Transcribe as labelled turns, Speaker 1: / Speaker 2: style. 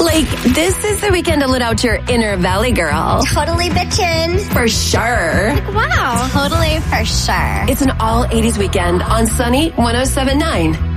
Speaker 1: Like, this is the weekend to let out your inner valley girl.
Speaker 2: Totally bitchin'.
Speaker 1: For sure.
Speaker 2: Wow, totally for sure.
Speaker 1: It's an all 80s weekend on Sunny 107.9.